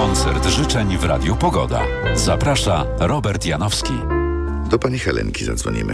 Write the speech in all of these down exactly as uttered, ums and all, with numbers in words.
Koncert życzeń w Radiu Pogoda. Zaprasza Robert Janowski. Do pani Helenki zadzwonimy.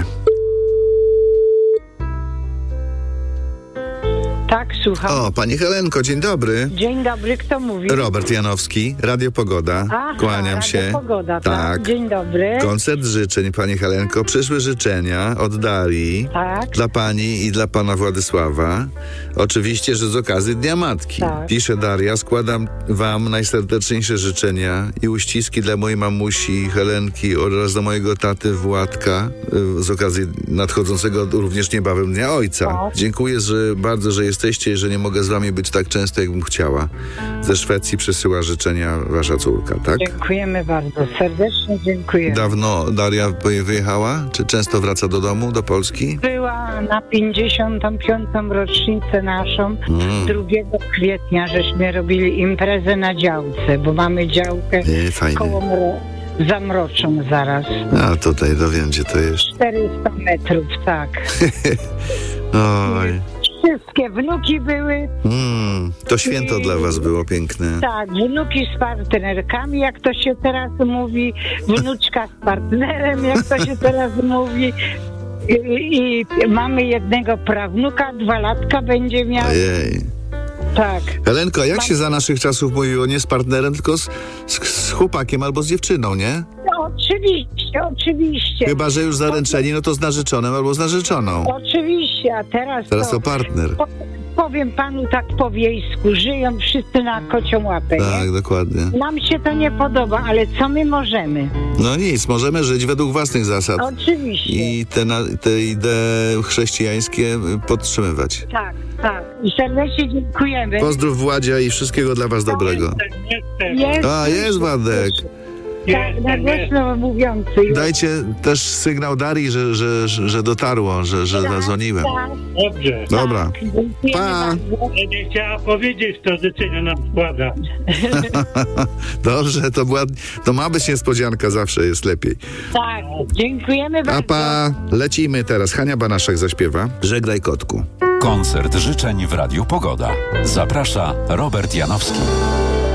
Tak, słucham. O, pani Helenko, dzień dobry. Dzień dobry, kto mówi? Robert Janowski, Radio Pogoda. Aha, Kłaniam Radio się. Pogoda, tak. Tak. Dzień dobry. Koncert życzeń, pani Helenko. Przyszły życzenia od Darii. Tak. Dla pani i dla pana Władysława. Oczywiście, że z okazji Dnia Matki. Tak. Pisze Daria, składam wam najserdeczniejsze życzenia i uściski dla mojej mamusi Helenki oraz dla mojego taty Władka y, z okazji nadchodzącego również niebawem Dnia Ojca. Tak. Dziękuję że bardzo, że jesteście i że nie mogę z wami być tak często, jakbym chciała. Ze Szwecji przesyła życzenia wasza córka, tak? Dziękujemy bardzo, serdecznie dziękuję. Dawno Daria wyjechała? Czy często wraca do domu, do Polski? Była na pięćdziesiątą piątą rocznicę naszą, Mm. drugiego kwietnia, żeśmy robili imprezę na działce, bo mamy działkę Nie, fajnie. koło Mro- Zamroczą zaraz. A tutaj dowiem, gdzie to jest. czterysta metrów, tak. Oj. Wszystkie wnuki były, Mm, to święto dla was było piękne. tak, wnuki z partnerkami, jak to się teraz mówi, wnuczka z partnerem, jak to się teraz mówi. I, i mamy jednego prawnuka, dwa latka będzie miał. Ojej. Tak. Helenko, a jak się za naszych czasów mówiło? Nie z partnerem, tylko z, z, z chłopakiem albo z dziewczyną, nie? No, oczywiście, oczywiście. Chyba że już zaręczeni, no to z narzeczonym albo z narzeczoną. Oczywiście, a teraz Teraz to, to partner. po, powiem panu tak po wiejsku, żyją wszyscy na kocią łapę, Tak, nie? dokładnie. Nam się to nie podoba, ale co my możemy? No nic, możemy żyć według własnych zasad. Oczywiście. I te, na, te idee chrześcijańskie podtrzymywać. Tak, tak. I serdecznie dziękujemy. Pozdrów Władzia i wszystkiego dla was dobrego. Jest, A, jest Władek. tak, na głośno mówiący. Dajcie też sygnał Darii, że, że, że, że dotarło, że, że zadzwoniłem. Tak, Dobrze. Dobra. tak, dziękujemy Pa. bardzo. Ja nie chciała powiedzieć, to życzenie nam składa. Dobrze, to była, to ma być niespodzianka, zawsze jest lepiej. Tak, dziękujemy A bardzo. pa, lecimy teraz. Hania Banaszek zaśpiewa. Żegnaj kotku. Koncert życzeń w Radiu Pogoda. Zaprasza Robert Janowski.